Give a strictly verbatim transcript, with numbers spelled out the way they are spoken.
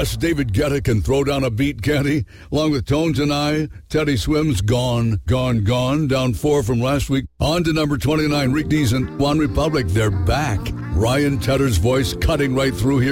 Yes, David Guetta can throw down a beat, can't he? Along with Tones and I, Teddy Swims, Gone, Gone, Gone, down four from last week. On to number twenty-nine, Rick Dees and One Republic. They're back. Ryan Tedder's voice cutting right through here.